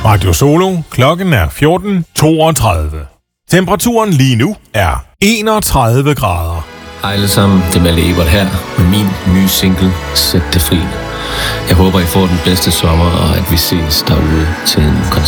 Radio Solo. Klokken er 14.32. Temperaturen lige nu er 31 grader. Hej alle sammen, det er Malle Ebert her med min nye single, Sæt det fri. Jeg håber, I får den bedste sommer, og at vi ses derude til en koncert.